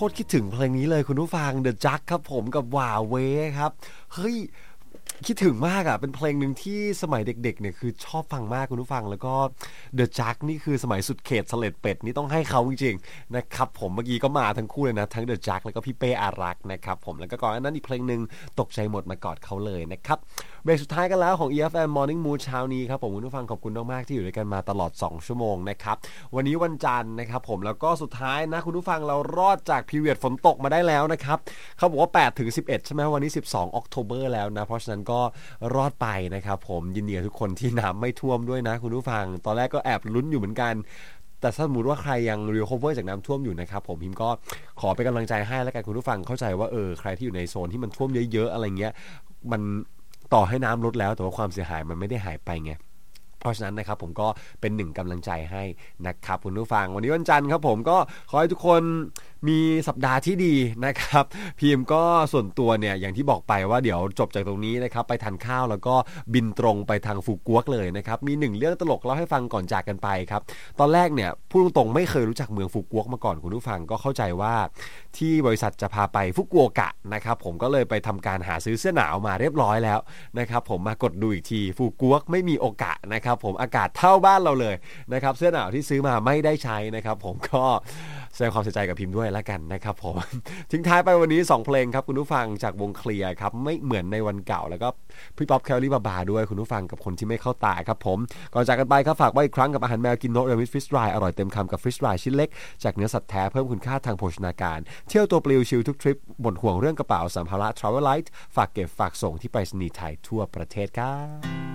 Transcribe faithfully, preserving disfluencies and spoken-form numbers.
ตรคิดถึงเพลงนี้เลยคุณผู้ฟัง The Jug ครับผมกับหว่าเวครับเฮ้ยคิดถึงมากอ่ะเป็นเพลงหนึ่งที่สมัยเด็กๆเนี่ยคือชอบฟังมากคุณผู้ฟังแล้วก็ The Jug นี่คือสมัยสุดเขตเสลดเป็ดนี่ต้องให้เขาจริงๆนะครับผมเมื่อกี้ก็มาทั้งคู่เลยนะทั้ง The Jug แล้วก็พี่เป้อารักษ์นะครับผมแล้วก็ก่อนหน้านั้นอีกเพลงนึงตกใจหมดมากอดเขาเลยนะครับเบรกสุดท้ายกันแล้วของ อี เอฟ เอ็ม Morning Mood เช้านี้ครับผมคุณผู้ฟังขอบคุณมากๆที่อยู่ด้วยกันมาตลอดสองชั่วโมงนะครับวันนี้วันจันทร์นะครับผมแล้วก็สุดท้ายนะคุณผู้ฟังเรารอดจากพีเรียดฝนตกมาได้แล้วนะครับเขาบอกว่าแปดถึงสิบเอ็ดใช่ไหมวันนี้สิบสองออกโทเบอร์แล้วนะเพราะฉะนั้นก็รอดไปนะครับผมยินดีกับทุกคนที่น้ำไม่ท่วมด้วยนะคุณผู้ฟังตอนแรกก็แอบลุ้นอยู่เหมือนกันแต่ถ้าสมมติว่าใครยังรีคอเวอร์จากน้ำท่วมอยู่นะครับผมพิมก็ขอเป็นกำลังใจให้แล้วกันคุณผู้ฟังเข้าใจว่าเออใครที่อยู่ในโซนที่มันท่วมเยอะๆอะไรเงี้ยมันต่อให้น้ำลดแล้วแต่ว่าความเสียหายมันไม่ได้หายไปไงเพราะฉะนั้นนะครับผมก็เป็นหนึ่งกำลังใจให้นะครับคุณผู้ฟังวันนี้วันจันทร์ครับผมก็ขอให้ทุกคนมีสัปดาห์ที่ดีนะครับพีมก็ส่วนตัวเนี่ยอย่างที่บอกไปว่าเดี๋ยวจบจากตรงนี้นะครับไปทานข้าวแล้วก็บินตรงไปทางฟุกุโอกะเลยนะครับมีหนึ่งเรื่องตลกเล่าให้ฟังก่อนจากกันไปครับตอนแรกเนี่ยพูดตรงๆไม่เคยรู้จักเมืองฟุกุโอกะมาก่อนคุณผู้ฟังก็เข้าใจว่าที่บริษัทจะพาไปฟุกุโอกะนะครับผมก็เลยไปทำการหาซื้อเสื้อหนาวมาเรียบร้อยแล้วนะครับผมมากดดูอีกทีฟุกุโอกะไม่มีโอกะนะครับผมอากาศเท่าบ้านเราเลยนะครับเสื้อหนาวที่ซื้อมาไม่ได้ใช้นะครับผมก็แสดงความเสียใจกับพิมพ์ด้วยแล้วกันนะครับผมทิ้งท้ายไปวันนี้สองเพลงครับคุณผู้ฟังจากวงเคลียร์ครับไม่เหมือนในวันเก่าแล้วก็พี่ป๊อปแคลรี่บาบาด้วยคุณผู้ฟังกับคนที่ไม่เข้าตาครับผมก่อนจากกันไปครับฝากไว้อีกครั้งกับอาหารแมวกินนกเรมิสฟิชไรอร่อยเต็มคำกับฟิชไรชิ้นเล็กจากเนื้อสัตว์แท้เพิ่มคุณค่าทางโภชนาการเที่ยวตัวปลิวชิลทุกทริปหมดห่วงเรื่องกระเป๋าสัมภาระ Travel Light ฝากเก็บฝากส่งที่ไปรษณีย์ไทยทั่วประเทศครับ